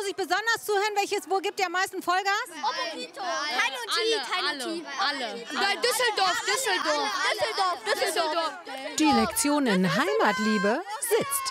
ich besonders zuhören? Wo gibt ihr am meisten Vollgas? Opposito. Alle. Nein, Düsseldorf. Die Lektion in Heimatliebe sitzt.